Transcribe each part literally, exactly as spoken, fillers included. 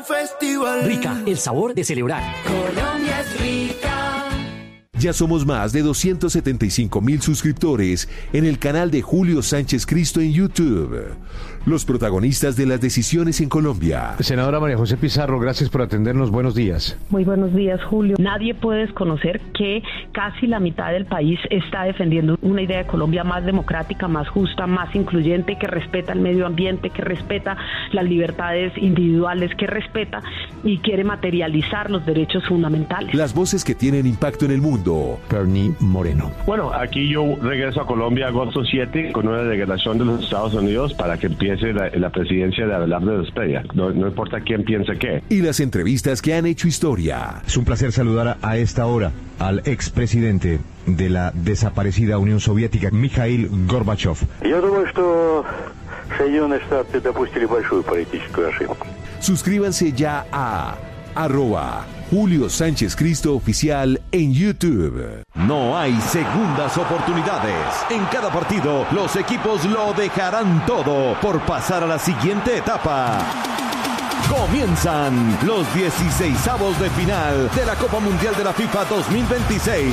festival. Rica, el sabor de celebrar. Colombia es rica. Ya somos más de doscientos setenta y cinco mil suscriptores en el canal de Julio Sánchez Cristo en YouTube. Los protagonistas de las decisiones en Colombia. Senadora María José Pizarro, gracias por atendernos. Buenos días. Muy buenos días, Julio. Nadie puede desconocer que casi la mitad del país está defendiendo una idea de Colombia más democrática, más justa, más incluyente, que respeta el medio ambiente, que respeta las libertades individuales, que respeta y quiere materializar los derechos fundamentales. Las voces que tienen impacto en el mundo. Bernie Moreno. Bueno, aquí yo regreso a Colombia agosto siete con una delegación de los Estados Unidos para que empiece la, la presidencia de Abelardo Zepeda. No, no importa quién piense qué. Y las entrevistas que han hecho historia. Es un placer saludar a esta hora al expresidente de la desaparecida Unión Soviética, Mikhail Gorbachev. Я думаю, что Соединенные Штаты допустили большую политическую ошибку. Suscríbanse ya a arroba Julio Sánchez Cristo Oficial en YouTube. No hay segundas oportunidades. En cada partido, los equipos lo dejarán todo por pasar a la siguiente etapa. Comienzan los dieciseisavos de final de la Copa Mundial de la FIFA dos mil veintiséis.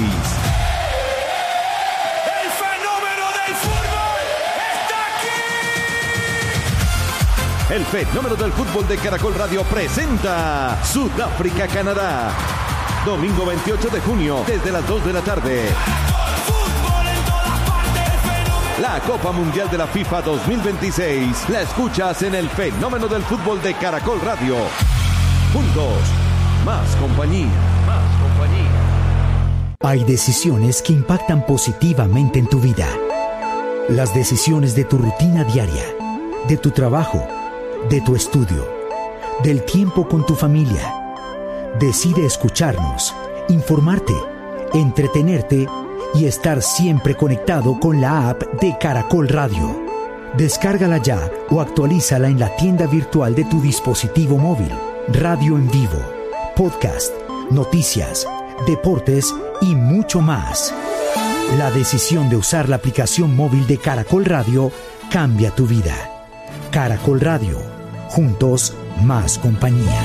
El fenómeno del fútbol está aquí. El fenómeno del fútbol de Caracol Radio presenta Sudáfrica-Canadá. Domingo veintiocho de junio, desde las dos de la tarde. La Copa Mundial de la FIFA dos mil veintiséis la escuchas en el fenómeno del fútbol de Caracol Radio. Juntos, más compañía, más compañía. Hay decisiones que impactan positivamente en tu vida. Las decisiones de tu rutina diaria, de tu trabajo, de tu estudio, del tiempo con tu familia. Decide escucharnos, informarte, entretenerte y estar siempre conectado con la app de Caracol Radio. Descárgala ya o actualízala en la tienda virtual de tu dispositivo móvil. Radio en vivo, podcast, noticias, deportes y mucho más. La decisión de usar la aplicación móvil de Caracol Radio cambia tu vida. Caracol Radio, juntos más compañía.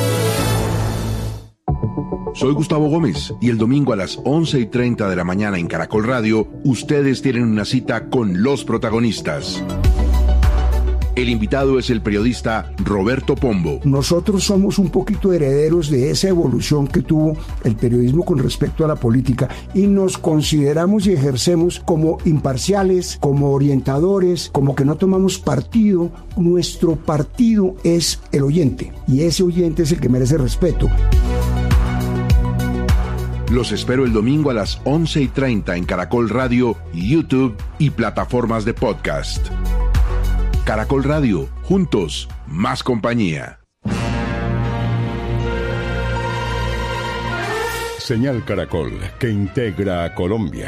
Soy Gustavo Gómez y el domingo a las once y treinta de la mañana en Caracol Radio, ustedes tienen una cita con los protagonistas. El invitado es el periodista Roberto Pombo. Nosotros somos un poquito herederos de esa evolución que tuvo el periodismo con respecto a la política y nos consideramos y ejercemos como imparciales, como orientadores, como que no tomamos partido. Nuestro partido es el oyente y ese oyente es el que merece respeto. Los espero el domingo a las once y treinta en Caracol Radio, YouTube y plataformas de podcast. Caracol Radio, juntos, más compañía. Señal Caracol, que integra a Colombia.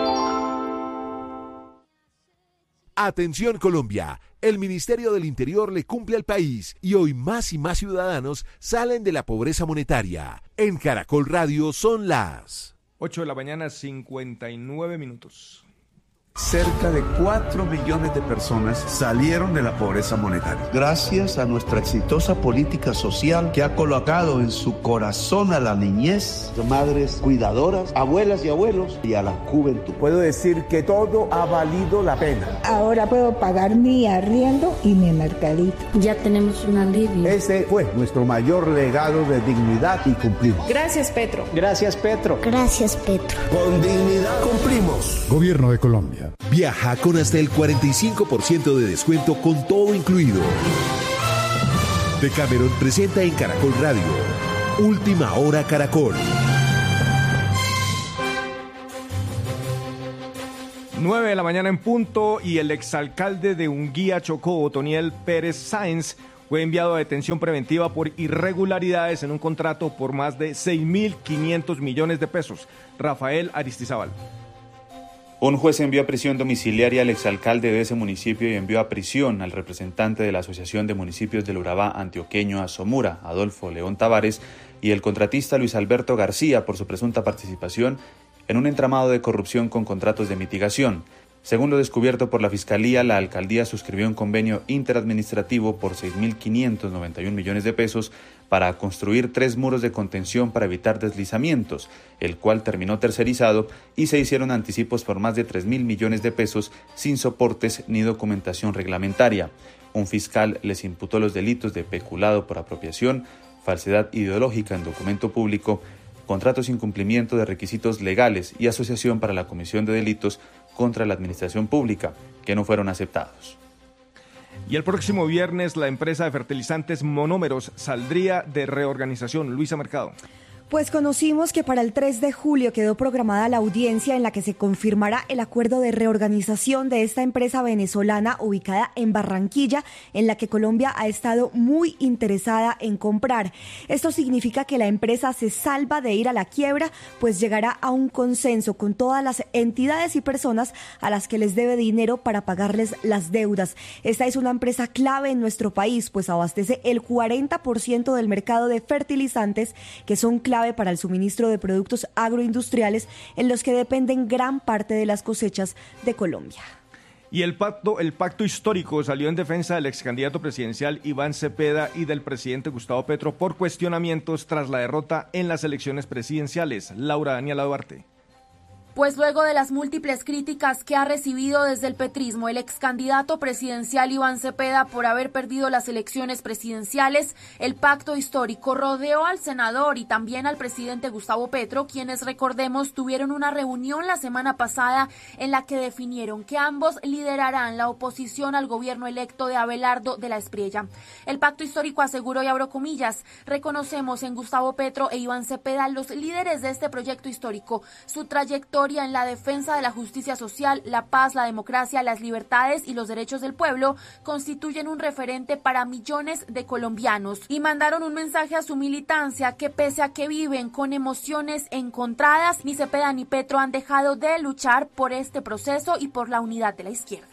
Atención Colombia, el Ministerio del Interior le cumple al país y hoy más y más ciudadanos salen de la pobreza monetaria. En Caracol Radio son las ocho de la mañana, cincuenta y nueve minutos. Cerca de cuatro millones de personas salieron de la pobreza monetaria. Gracias a nuestra exitosa política social que ha colocado en su corazón a la niñez, madres cuidadoras, abuelas y abuelos y a la juventud. Puedo decir que todo ha valido la pena. Ahora puedo pagar mi arriendo y mi mercadito. Ya tenemos un alivio. Ese fue nuestro mayor legado de dignidad y cumplimos. Gracias, Petro. Gracias, Petro. Gracias, Petro. Con dignidad cumplimos. Gobierno de Colombia. Viaja con hasta el cuarenta y cinco por ciento de descuento con todo incluido. Decameron presenta en Caracol Radio Última Hora Caracol. nueve de la mañana en punto y el exalcalde de Unguía, Chocó, Otoniel Pérez Sáenz, fue enviado a detención preventiva por irregularidades en un contrato por más de seis mil quinientos millones de pesos. Rafael Aristizábal. Un juez envió a prisión domiciliaria al exalcalde de ese municipio y envió a prisión al representante de la Asociación de Municipios del Urabá Antioqueño Asomura, Adolfo León Tavares, y el contratista Luis Alberto García por su presunta participación en un entramado de corrupción con contratos de mitigación. Según lo descubierto por la Fiscalía, la alcaldía suscribió un convenio interadministrativo por seis mil quinientos noventa y un millones de pesos para construir tres muros de contención para evitar deslizamientos, el cual terminó tercerizado y se hicieron anticipos por más de tres mil millones de pesos sin soportes ni documentación reglamentaria. Un fiscal les imputó los delitos de peculado por apropiación, falsedad ideológica en documento público, contratos sin cumplimiento de requisitos legales y asociación para la comisión de delitos contra la administración pública, que no fueron aceptados. Y el próximo viernes la empresa de fertilizantes Monómeros saldría de reorganización. Luisa Mercado. Pues conocimos que para el tres de julio quedó programada la audiencia en la que se confirmará el acuerdo de reorganización de esta empresa venezolana ubicada en Barranquilla, en la que Colombia ha estado muy interesada en comprar. Esto significa que la empresa se salva de ir a la quiebra, pues llegará a un consenso con todas las entidades y personas a las que les debe dinero para pagarles las deudas. Esta es una empresa clave en nuestro país, pues abastece el cuarenta por ciento del mercado de fertilizantes, que son clave para el suministro de productos agroindustriales en los que dependen gran parte de las cosechas de Colombia. Y el pacto, el pacto histórico salió en defensa del ex candidato presidencial Iván Cepeda y del presidente Gustavo Petro por cuestionamientos tras la derrota en las elecciones presidenciales. Laura Daniela Duarte. Pues luego de las múltiples críticas que ha recibido desde el petrismo el ex candidato presidencial Iván Cepeda por haber perdido las elecciones presidenciales, el pacto histórico rodeó al senador y también al presidente Gustavo Petro, quienes, recordemos, tuvieron una reunión la semana pasada en la que definieron que ambos liderarán la oposición al gobierno electo de Abelardo de la Espriella. El pacto histórico aseguró, y abro comillas, reconocemos en Gustavo Petro e Iván Cepeda los líderes de este proyecto histórico, su trayectoria en la defensa de la justicia social, la paz, la democracia, las libertades y los derechos del pueblo constituyen un referente para millones de colombianos, y mandaron un mensaje a su militancia que, pese a que viven con emociones encontradas, ni Cepeda ni Petro han dejado de luchar por este proceso y por la unidad de la izquierda.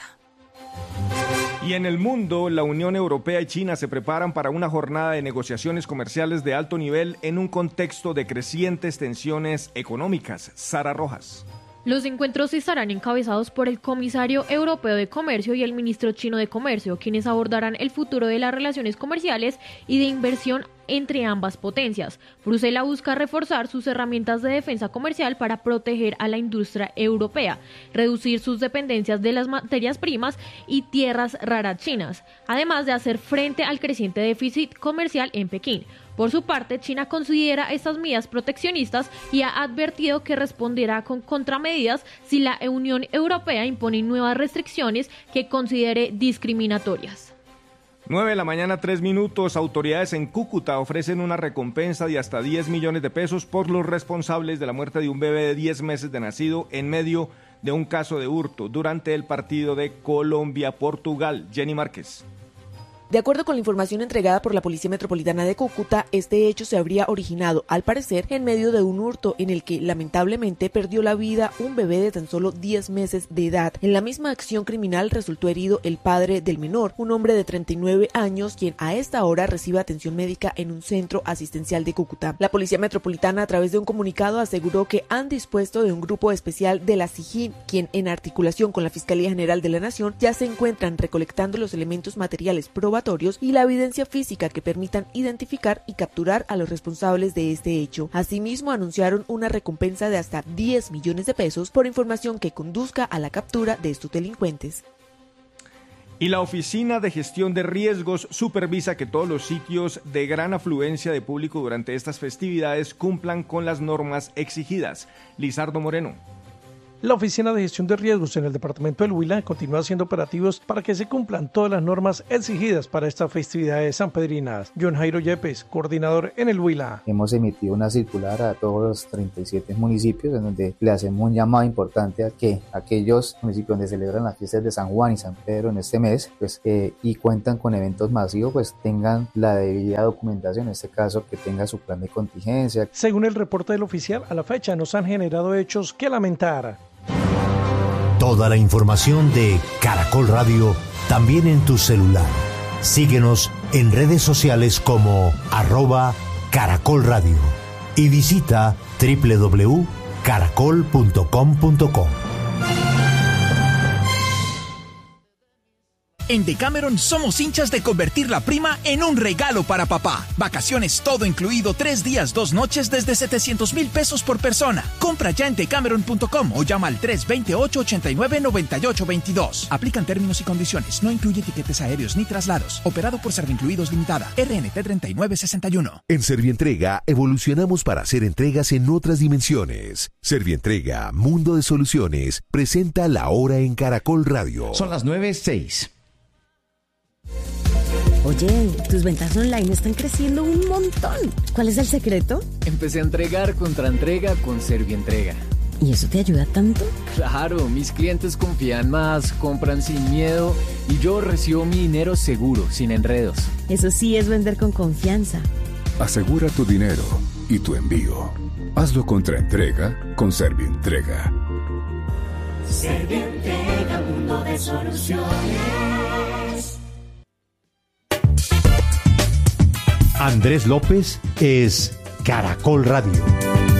Y en el mundo, la Unión Europea y China se preparan para una jornada de negociaciones comerciales de alto nivel en un contexto de crecientes tensiones económicas. Sara Rojas. Los encuentros estarán encabezados por el comisario europeo de comercio y el ministro chino de comercio, quienes abordarán el futuro de las relaciones comerciales y de inversión entre ambas potencias. Bruselas busca reforzar sus herramientas de defensa comercial para proteger a la industria europea, reducir sus dependencias de las materias primas y tierras raras chinas, además de hacer frente al creciente déficit comercial en Pekín. Por su parte, China considera estas medidas proteccionistas y ha advertido que responderá con contramedidas si la Unión Europea impone nuevas restricciones que considere discriminatorias. nueve de la mañana, tres minutos. Autoridades en Cúcuta ofrecen una recompensa de hasta diez millones de pesos por los responsables de la muerte de un bebé de diez meses de nacido en medio de un caso de hurto durante el partido de Colombia-Portugal. Jenny Márquez. De acuerdo con la información entregada por la Policía Metropolitana de Cúcuta, este hecho se habría originado, al parecer, en medio de un hurto en el que, lamentablemente, perdió la vida un bebé de tan solo diez meses de edad. En la misma acción criminal resultó herido el padre del menor, un hombre de treinta y nueve años, quien a esta hora recibe atención médica en un centro asistencial de Cúcuta. La Policía Metropolitana, a través de un comunicado, aseguró que han dispuesto de un grupo especial de la SIJIN, quien, en articulación con la Fiscalía General de la Nación, ya se encuentran recolectando los elementos materiales probatorios y la evidencia física que permitan identificar y capturar a los responsables de este hecho. Asimismo, anunciaron una recompensa de hasta diez millones de pesos por información que conduzca a la captura de estos delincuentes. Y la Oficina de Gestión de Riesgos supervisa que todos los sitios de gran afluencia de público durante estas festividades cumplan con las normas exigidas. Lizardo Moreno. La Oficina de Gestión de Riesgos en el departamento del Huila continúa haciendo operativos para que se cumplan todas las normas exigidas para estas festividades sanpedrinas. John Jairo Yepes, coordinador en el Huila. Hemos emitido una circular a todos los treinta y siete municipios en donde le hacemos un llamado importante a que aquellos municipios donde celebran las fiestas de San Juan y San Pedro en este mes pues, eh, y cuentan con eventos masivos, pues tengan la debida documentación, en este caso que tenga su plan de contingencia. Según el reporte del oficial, a la fecha no se han generado hechos que lamentar. Toda la información de Caracol Radio también en tu celular. Síguenos en redes sociales como arroba Caracol Radio y visita doble u doble u doble u punto caracol punto com punto co. En Decameron somos hinchas de convertir la prima en un regalo para papá. Vacaciones todo incluido, tres días, dos noches desde setecientos mil pesos por persona. Compra ya en decameron punto com o llama al tres dos ocho, ocho nueve, nueve ocho dos dos. Aplican términos y condiciones. No incluye tiquetes aéreos ni traslados. Operado por Servincluidos Limitada. R N T treinta y nueve sesenta y uno. En Servientrega evolucionamos para hacer entregas en otras dimensiones. Servientrega, Mundo de Soluciones, presenta La Hora en Caracol Radio. Son las nueve seis. Oye, tus ventas online están creciendo un montón. ¿Cuál es el secreto? Empecé a entregar contra entrega con Servientrega. ¿Y eso te ayuda tanto? Claro, mis clientes confían más, compran sin miedo y yo recibo mi dinero seguro, sin enredos. Eso sí es vender con confianza. Asegura tu dinero y tu envío. Hazlo contra entrega con Servientrega. Servientrega, mundo de soluciones. Andrés López es Caracol Radio.